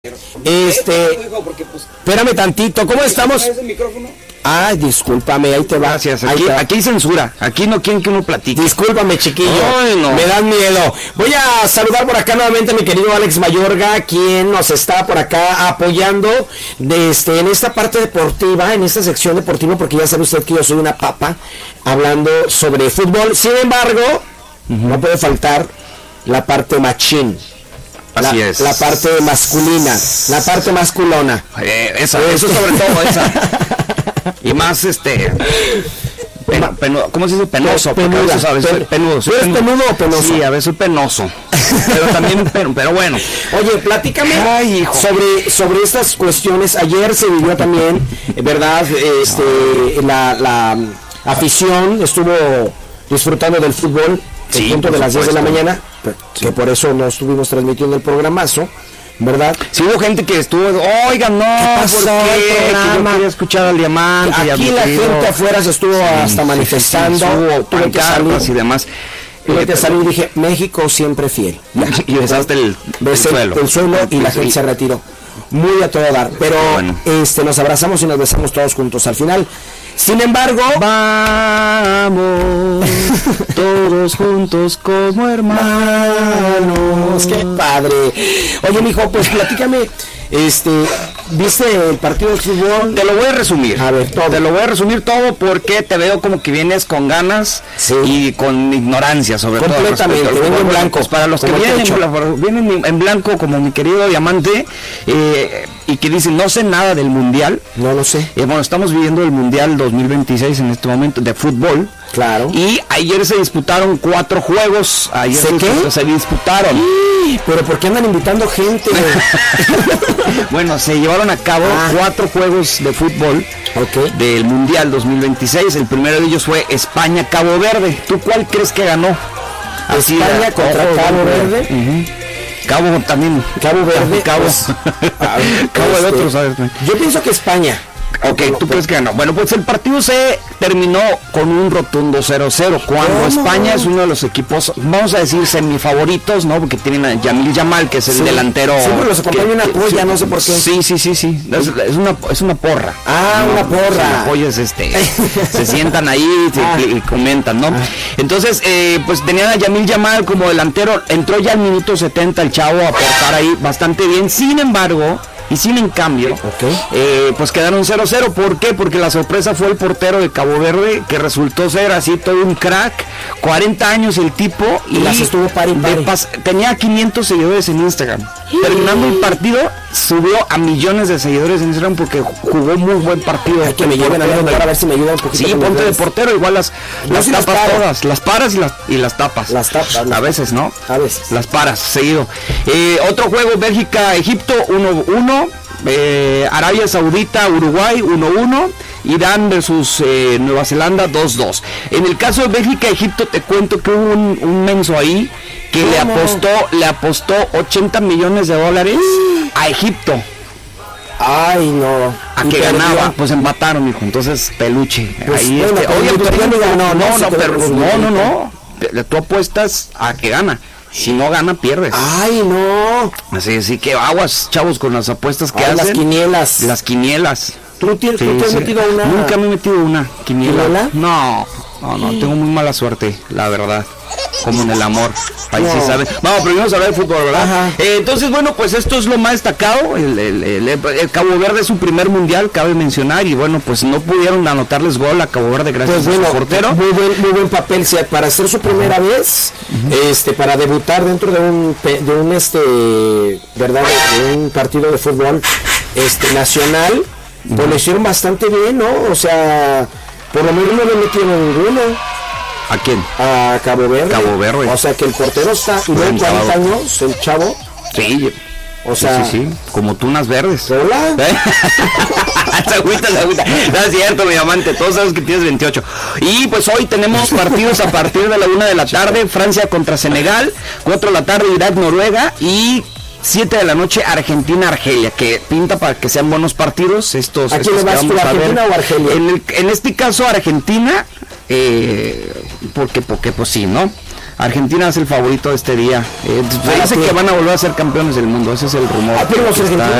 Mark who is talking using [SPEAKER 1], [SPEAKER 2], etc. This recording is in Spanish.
[SPEAKER 1] Espérame tantito, ¿cómo estamos? Ay, discúlpame, ahí te va.
[SPEAKER 2] Gracias, aquí hay censura, aquí no quieren que uno platique.
[SPEAKER 1] Discúlpame, chiquillo,
[SPEAKER 2] no.
[SPEAKER 1] Me dan miedo. Voy a saludar por acá nuevamente a mi querido Alex Mayorga, quien nos está por acá apoyando en esta parte deportiva, en esta sección deportiva, porque ya sabe usted que yo soy una papa hablando sobre fútbol. Sin embargo, no puede faltar la parte machín.
[SPEAKER 2] Así es.
[SPEAKER 1] La parte masculina, la parte masculona.
[SPEAKER 2] Eso sobre todo, esa. Y más, ¿cómo se dice? Penoso.
[SPEAKER 1] Penuda.
[SPEAKER 2] Penudo.
[SPEAKER 1] ¿Eres penudo o penoso?
[SPEAKER 2] Sí, a veces soy penoso. Pero también, pero bueno.
[SPEAKER 1] Oye, platícame sobre estas cuestiones. Ayer se vivió también, ¿verdad? La afición estuvo disfrutando del fútbol. El punto de las 10 de la mañana, que por eso no estuvimos transmitiendo el programazo, ¿verdad?
[SPEAKER 2] Sí, hubo gente que estuvo, oigan, no,
[SPEAKER 1] ¿qué pasó?
[SPEAKER 2] Que yo quería escuchar al Diamante.
[SPEAKER 1] Aquí la gente afuera se estuvo hasta manifestando,
[SPEAKER 2] tuve que salir y demás.
[SPEAKER 1] Tuve que salir y dije, México siempre fiel.
[SPEAKER 2] Y besaste el
[SPEAKER 1] suelo y la gente se retiró. Muy a todo dar, pero bueno. Nos abrazamos y nos besamos todos juntos al final. Sin embargo,
[SPEAKER 2] vamos todos juntos como hermanos.
[SPEAKER 1] ¡Qué padre! Oye, mijo, pues platícame, ¿viste el partido de fútbol?
[SPEAKER 2] Te lo voy a resumir.
[SPEAKER 1] A ver, todo.
[SPEAKER 2] Te lo voy a resumir todo porque te veo como que vienes con ganas y con ignorancia sobre todo.
[SPEAKER 1] Completamente, vengo en blanco.
[SPEAKER 2] Pues para los que vienen en blanco como mi querido Diamante y que dicen no sé nada del Mundial.
[SPEAKER 1] No lo sé.
[SPEAKER 2] Bueno, estamos viviendo el Mundial 2026 en este momento de fútbol.
[SPEAKER 1] Claro.
[SPEAKER 2] Y ayer se disputaron 4 juegos. Ayer se disputaron.
[SPEAKER 1] Pero ¿por qué andan invitando gente?
[SPEAKER 2] Bueno, se llevaron a cabo 4 juegos de fútbol del Mundial 2026. El primero de ellos fue España-Cabo Verde. ¿Tú cuál crees que ganó?
[SPEAKER 1] España contra Cabo Verde.
[SPEAKER 2] Cabo también.
[SPEAKER 1] Cabo Verde.
[SPEAKER 2] Cabo de otros, ¿sabes?
[SPEAKER 1] Yo pienso que España.
[SPEAKER 2] Ok, ¿tú crees que ganó? Bueno, pues el partido se terminó con un rotundo 0-0, cuando España es uno de los equipos, vamos a decir, semifavoritos, ¿no? Porque tienen a Yamil Yamal, que es el delantero.
[SPEAKER 1] Siempre los acompaña una polla, no sé por qué.
[SPEAKER 2] Sí. Es una porra.
[SPEAKER 1] Una porra.
[SPEAKER 2] Los apoyos, se sientan ahí y comentan, ¿no? Pues tenían a Yamil Yamal como delantero, entró ya al minuto 70 el chavo a aportar ahí bastante bien, sin embargo... Y sin en cambio, pues quedaron 0-0. ¿Por qué? Porque la sorpresa fue el portero de Cabo Verde, que resultó ser así todo un crack, 40 años el tipo,
[SPEAKER 1] y las estuvo pari.
[SPEAKER 2] Tenía 500 seguidores en Instagram. Terminando el partido, subió a millones de seguidores en Instagram porque jugó muy buen partido.
[SPEAKER 1] Hay que me lleven a ver si me ayudan un poquito.
[SPEAKER 2] Sí, ponte de portero, igual las tapas todas, las paras y las tapas.
[SPEAKER 1] Las tapas.
[SPEAKER 2] A veces, ¿no?
[SPEAKER 1] A veces.
[SPEAKER 2] Las paras, seguido. Otro juego, Bélgica-Egipto, 1-1. Arabia Saudita, Uruguay, 1-1. Irán versus Nueva Zelanda, 2-2. En el caso de Bélgica-Egipto, te cuento que hubo un menso ahí que le apostó $80 millones a Egipto.
[SPEAKER 1] Ay, no.
[SPEAKER 2] A que ganaba, pues empataron, hijo. Entonces, peluche.
[SPEAKER 1] Pues,
[SPEAKER 2] ahí no. Tú apuestas a que gana. Si no gana, pierdes.
[SPEAKER 1] Ay, no.
[SPEAKER 2] Así que aguas, chavos, con las apuestas que hacen.
[SPEAKER 1] Las quinielas. ¿Tú te has metido una?
[SPEAKER 2] Nunca me he metido una quiniela. No, tengo muy mala suerte, la verdad. Como en el amor. Ahí sí saben. Vamos, primero vamos a hablar de fútbol, ¿verdad? Entonces, bueno, pues esto es lo más destacado. El Cabo Verde es su primer mundial, cabe mencionar. Y bueno, pues no pudieron anotarles gol a Cabo Verde gracias a su portero.
[SPEAKER 1] Muy buen papel, para hacer su primera vez, para debutar dentro de un ¿verdad? De un partido de fútbol nacional, pues lo hicieron bastante bien, ¿no? O sea, por lo menos no le metieron ninguno.
[SPEAKER 2] ¿A quién?
[SPEAKER 1] A Cabo Verde.
[SPEAKER 2] O
[SPEAKER 1] sea que el portero está, y de 40 años, el chavo.
[SPEAKER 2] Sí.
[SPEAKER 1] O sea,
[SPEAKER 2] sí. Como tunas verdes.
[SPEAKER 1] ¿Hola?
[SPEAKER 2] Se agüita. No es cierto, mi amante, todos sabes que tienes 28. Y pues hoy tenemos partidos a partir de la 1 de la tarde, Francia contra Senegal, 4 de la tarde, Irak, Noruega, y 7 de la noche, Argentina-Argelia, que pinta para que sean buenos partidos. ¿A
[SPEAKER 1] quién le vas tú, Argentina o Argelia?
[SPEAKER 2] En este caso, Argentina, porque pues sí, ¿no? Argentina es el favorito de este día. Parece que van a volver a ser campeones del mundo, ese es el rumor.
[SPEAKER 1] Pero los argentinos